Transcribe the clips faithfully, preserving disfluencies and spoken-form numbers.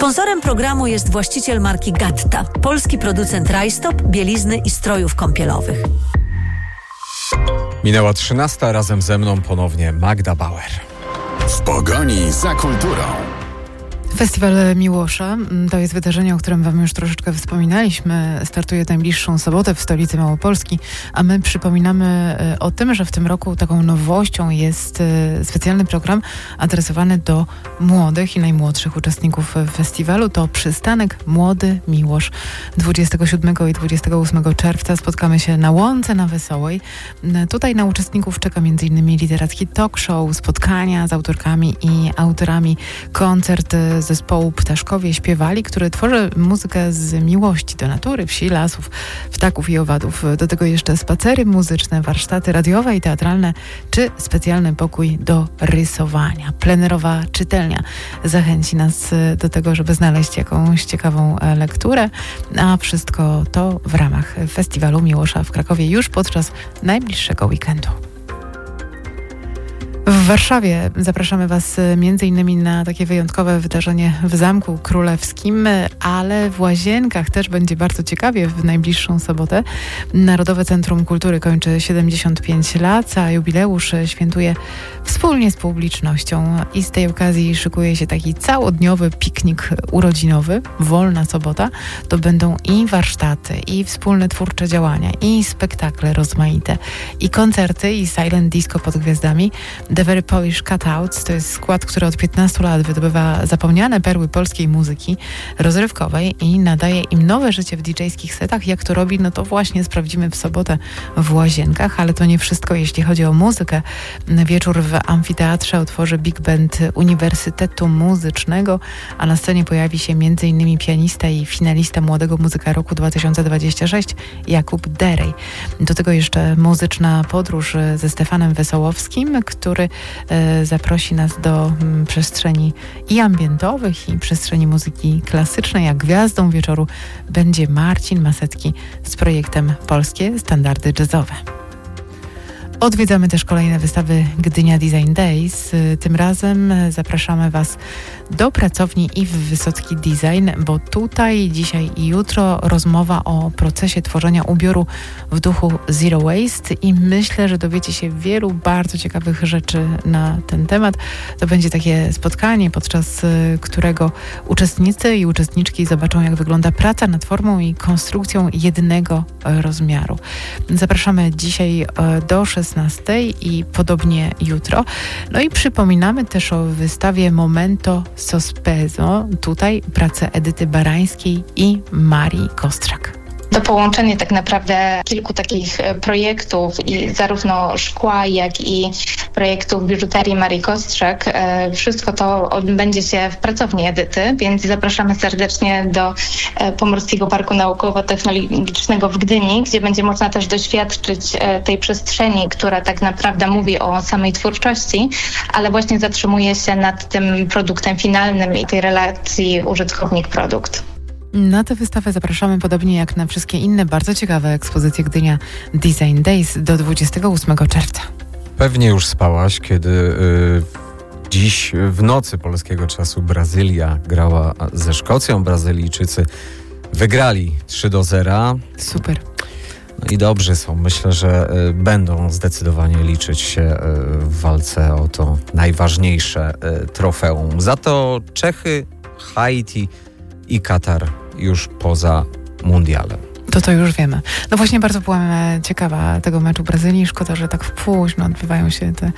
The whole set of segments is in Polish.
Sponsorem programu jest właściciel marki Gatta, polski producent rajstop, bielizny i strojów kąpielowych. Minęła trzynasta, razem ze mną ponownie Magda Bauer. W pogoni za kulturą. Festiwal Miłosza to jest wydarzenie, o którym wam już troszeczkę wspominaliśmy. Startuje najbliższą sobotę w stolicy Małopolski, a my przypominamy o tym, że w tym roku taką nowością jest specjalny program adresowany do młodych i najmłodszych uczestników festiwalu. To przystanek Młody Miłosz. dwudziestego siódmego i dwudziestego ósmego czerwca spotkamy się na Łące na Wesołej. Tutaj na uczestników czeka między innymi literacki talk show, spotkania z autorkami i autorami, koncert zespołu Ptaszkowie Śpiewali, który tworzy muzykę z miłości do natury, wsi, lasów, ptaków i owadów. Do tego jeszcze spacery muzyczne, warsztaty radiowe i teatralne, czy specjalny pokój do rysowania. Plenerowa czytelnia zachęci nas do tego, żeby znaleźć jakąś ciekawą lekturę, a wszystko to w ramach Festiwalu Miłosza w Krakowie już podczas najbliższego weekendu. W Warszawie zapraszamy Was między innymi na takie wyjątkowe wydarzenie w Zamku Królewskim, ale w Łazienkach też będzie bardzo ciekawie w najbliższą sobotę. Narodowe Centrum Kultury kończy siedemdziesiąt pięć lat, a jubileusz świętuje wspólnie z publicznością i z tej okazji szykuje się taki całodniowy piknik urodzinowy, wolna sobota. To będą i warsztaty, i wspólne twórcze działania, i spektakle rozmaite, i koncerty, i silent disco pod gwiazdami. The Very Polish Cutouts to jest skład, który od piętnastu lat wydobywa zapomniane perły polskiej muzyki rozrywkowej i nadaje im nowe życie w didżejskich setach. Jak to robi, no to właśnie sprawdzimy w sobotę w Łazienkach, ale to nie wszystko, jeśli chodzi o muzykę. Wieczór w amfiteatrze otworzy Big Band Uniwersytetu Muzycznego, a na scenie pojawi się między innymi pianista i finalista Młodego Muzyka Roku dwa tysiące dwudziestego szóstego Jakub Derej. Do tego jeszcze muzyczna podróż ze Stefanem Wesołowskim, który e, zaprosi nas do m, przestrzeni i ambientowych, i przestrzeni muzyki klasycznej, a gwiazdą wieczoru będzie Marcin Masecki z projektem Polskie Standardy Jazzowe. Odwiedzamy też kolejne wystawy Gdynia Design Days. Tym razem zapraszamy Was do pracowni I W Wysocki Design, bo tutaj dzisiaj i jutro rozmowa o procesie tworzenia ubioru w duchu Zero Waste i myślę, że dowiecie się wielu bardzo ciekawych rzeczy na ten temat. To będzie takie spotkanie, podczas którego uczestnicy i uczestniczki zobaczą, jak wygląda praca nad formą i konstrukcją jednego rozmiaru. Zapraszamy dzisiaj do szesnastej i podobnie jutro. No i przypominamy też o wystawie Momento Sospeso. Tutaj prace Edyty Barańskiej i Marii Kostrzak. To połączenie tak naprawdę kilku takich projektów i zarówno szkła, jak i projektów biżuterii Marii Kostrzak. Wszystko to odbędzie się w pracowni Edyty, więc zapraszamy serdecznie do Pomorskiego Parku Naukowo-Technologicznego w Gdyni, gdzie będzie można też doświadczyć tej przestrzeni, która tak naprawdę mówi o samej twórczości, ale właśnie zatrzymuje się nad tym produktem finalnym i tej relacji użytkownik-produkt. Na tę wystawę zapraszamy podobnie jak na wszystkie inne bardzo ciekawe ekspozycje Gdynia Design Days do dwudziestego ósmego czerwca. Pewnie już spałaś, kiedy y, dziś w nocy polskiego czasu Brazylia grała ze Szkocją. Brazylijczycy wygrali trzy do zera. Super. No i dobrzy są. Myślę, że y, będą zdecydowanie liczyć się y, w walce o to najważniejsze y, trofeum. Za to Czechy, Haiti i Katar już poza mundialem. To to już wiemy. No właśnie bardzo byłam ciekawa tego meczu Brazylii. Szkoda, że tak późno odbywają się te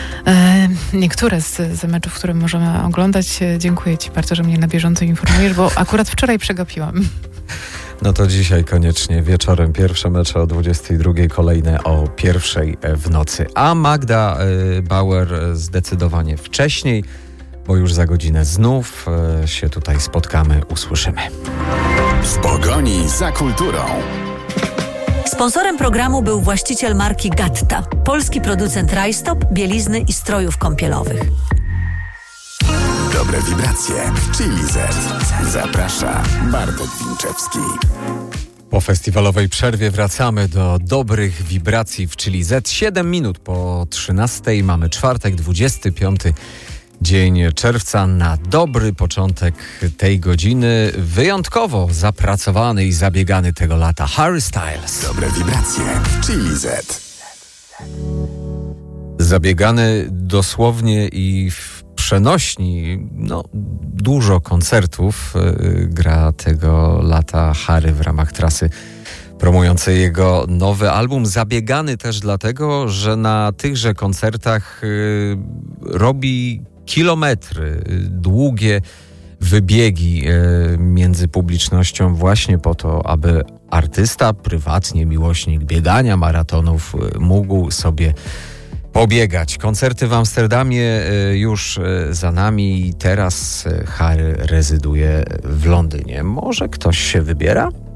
e, niektóre z, z meczów, które możemy oglądać. Dziękuję Ci bardzo, że mnie na bieżąco informujesz, bo akurat wczoraj przegapiłam. No to dzisiaj koniecznie wieczorem pierwsze mecze o dwudziestej drugiej, kolejne o pierwszej w nocy. A Magda y, Bauer zdecydowanie wcześniej, bo już za godzinę znów y, się tutaj spotkamy, usłyszymy. W pogoni za kulturą. Sponsorem programu był właściciel marki Gatta, polski producent rajstop, bielizny i strojów kąpielowych. Dobre wibracje w Chili Z. Zaprasza Bartek Winczewski. Po festiwalowej przerwie wracamy do dobrych wibracji w Chili Z. siedem minut po trzynastej, mamy czwartek, dwudziesty piąty dzień czerwca, na dobry początek tej godziny, wyjątkowo zapracowany i zabiegany tego lata Harry Styles. Dobre wibracje w Chili Z. Zabiegany dosłownie i w przenośni, no dużo koncertów yy, gra tego lata Harry w ramach trasy promującej jego nowy album. Zabiegany też dlatego, że na tychże koncertach yy, robi kilometry, yy, długie wybiegi yy, między publicznością właśnie po to, aby artysta, prywatnie miłośnik biegania, maratonów yy, mógł sobie pobiegać. Koncerty w Amsterdamie już za nami i teraz Harry rezyduje w Londynie. Może ktoś się wybiera?